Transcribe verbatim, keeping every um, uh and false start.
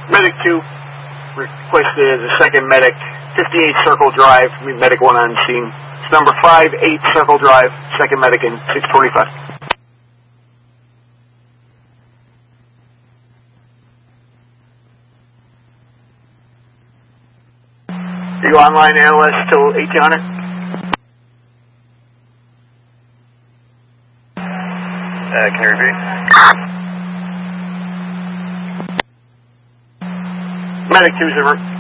Medic two requested as a second medic, fifty-eight Circle Drive, meet medic one on scene. It's number five eight Circle Drive, second medic in six forty-five. Are you online, A L S, till eighteen hundred? Uh, can you repeat? Medic two's en route.